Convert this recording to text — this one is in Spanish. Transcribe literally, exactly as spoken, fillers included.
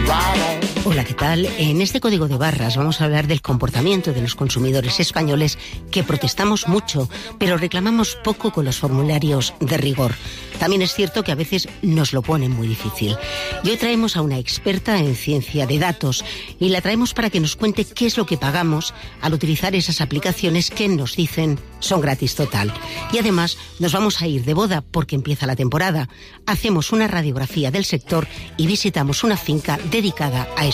Hola, ¿qué tal? En este código de barras vamos a hablar del comportamiento de los consumidores españoles que protestamos mucho, pero reclamamos poco con los formularios de rigor. También es cierto que a veces nos lo ponen muy difícil. Y hoy traemos a una experta en ciencia de datos y la traemos para que nos cuente qué es lo que pagamos al utilizar esas aplicaciones que nos dicen son gratis total. Y además nos vamos a ir de boda porque empieza la temporada. Hacemos una radiografía del sector y visitamos una finca dedicada a